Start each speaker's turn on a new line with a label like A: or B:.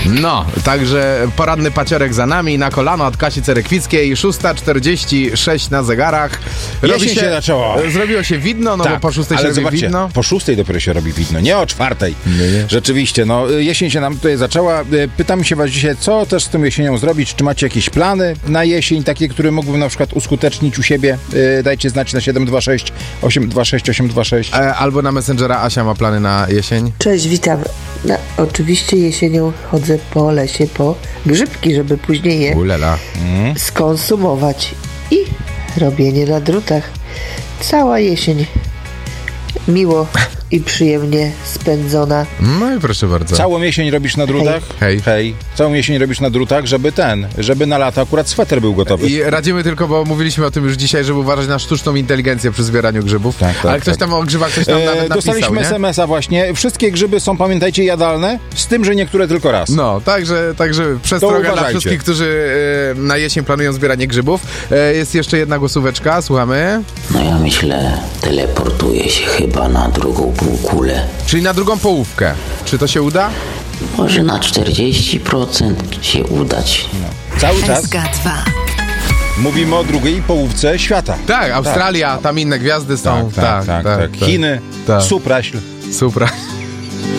A: No, także poranny paciorek za nami, na kolano od Kasi Cerekwickiej, 6:46 na zegarach.
B: Jesień się zaczęło.
A: Zrobiło się widno, no
B: Tak,
A: bo po 6 się
B: ale
A: robi
B: zobaczcie,
A: widno.
B: po 6 dopiero się robi widno, nie o 4.
A: Nie.
B: Rzeczywiście, no jesień się nam tutaj zaczęła. Pytam się was dzisiaj, co też z tą jesienią zrobić? Czy macie jakieś plany na jesień, takie, które mógłbym na przykład uskutecznić u siebie? Dajcie znać na 726 826 826.
A: Albo na Messengera. Asia ma plany na jesień.
C: Cześć, witam. No, oczywiście jesienią chodzę po lesie po grzybki, żeby później je
A: Ulela.
C: skonsumować. I robienie na drutach. Cała jesień miło i przyjemnie spędzona.
A: No i proszę bardzo.
B: Całą jesień robisz na drutach?
A: Hej.
B: Całą jesień robisz na drutach, żeby na lato akurat sweter był gotowy.
A: I radzimy tylko, bo mówiliśmy o tym już dzisiaj, żeby uważać na sztuczną inteligencję przy zbieraniu grzybów.
B: Tak,
A: ale ktoś tam o grzybach coś tam nawet napisał,
B: dostaliśmy
A: nie?
B: SMS-a właśnie. Wszystkie grzyby są, pamiętajcie, jadalne, z tym, że niektóre tylko raz.
A: No, także przestroga dla
B: uważajcie.
A: wszystkich, którzy na jesień planują zbieranie grzybów. Jest jeszcze jedna głosóweczka, słuchamy.
D: No ja myślę, teleportuję się chyba na drugą półkulę.
A: Czyli na drugą połówkę. Czy to się uda?
D: Może na 40% się udać.
B: Cały czas
E: SK2.
B: mówimy o drugiej połówce świata.
A: Tak, Australia, tam inne gwiazdy są.
B: Tak. Chiny,
A: Tak.
B: Supraśl.
A: Super.